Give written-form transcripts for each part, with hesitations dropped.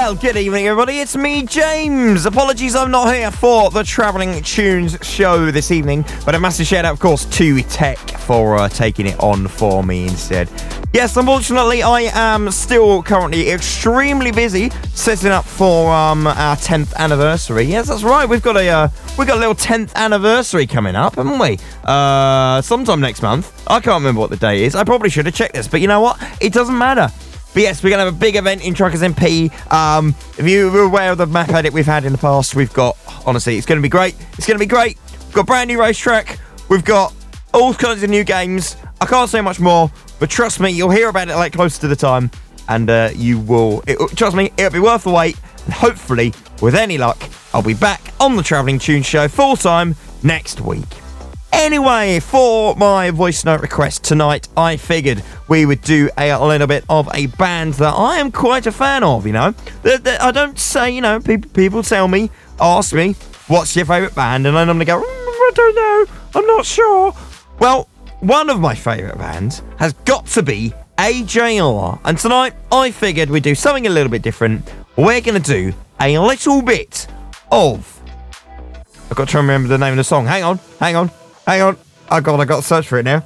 Well, good evening, everybody. It's me, James. Apologies I'm not here for the Travelling Tunes show this evening, but a massive shout out, of course, to Tech for taking it on for me instead. Yes, unfortunately, I am still currently extremely busy setting up for our 10th anniversary. Yes, that's right. We've got a little 10th anniversary coming up, haven't we? Sometime next month. I can't remember what the day is. I probably should have checked this, but you know what? It doesn't matter. But yes, we're going to have a big event in Truckers MP. If you were aware of the map edit we've had in the past, we've got, honestly, it's going to be great. It's going to be great. We've got a brand new racetrack. We've got all kinds of new games. I can't say much more, but trust me, you'll hear about it like closer to the time. And trust me, it'll be worth the wait. And hopefully, with any luck, I'll be back on the Travelling Tunes show full time next week. Anyway, for my voice note request tonight, I figured we would do a little bit of a band that I am quite a fan of, you know. I don't say, you know, people tell me, ask me, what's your favourite band? And I normally go, I don't know, I'm not sure. Well, one of my favourite bands has got to be AJR. And tonight, I figured we'd do something a little bit different. We're going to do a little bit of... I've got to remember the name of the song. Hang on. Oh God, I got to search for it now.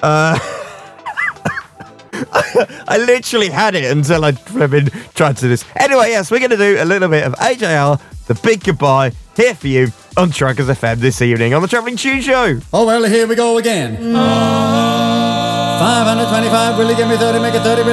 I literally had it until I tried to do this. Anyway, yes, we're going to do a little bit of AJR, The Big Goodbye, here for you on Truckers FM this evening on the Travelling Tunes Show. Oh, well, here we go again. 525, will you give me 30, make it 30?